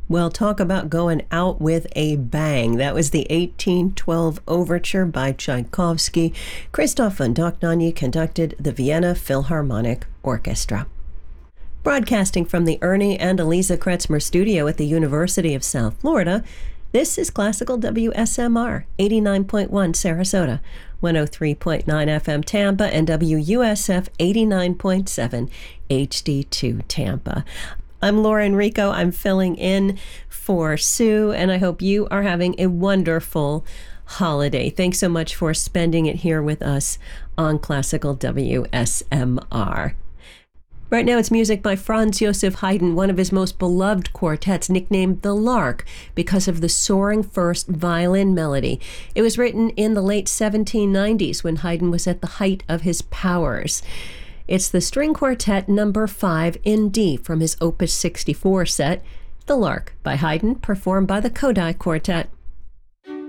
Well, talk about going out with a bang. That was the 1812 Overture by Tchaikovsky. Christoph von Dohnanyi conducted the Vienna Philharmonic Orchestra. Broadcasting from the Ernie and Eliza Kretzmer studio at the University of South Florida, this is Classical WSMR, 89.1 Sarasota, 103.9 FM Tampa, and WUSF 89.7 HD2 Tampa. I'm Laura Enrico. I'm filling in for Sue, and I hope you are having a wonderful holiday. Thanks so much for spending it here with us on Classical WSMR. Right now it's music by Franz Joseph Haydn, one of his most beloved quartets, nicknamed The Lark because of the soaring first violin melody. It was written in the late 1790s when Haydn was at the height of his powers. It's the string quartet number 5 in D from his Opus 64 set, The Lark by Haydn, performed by the Kodály Quartet.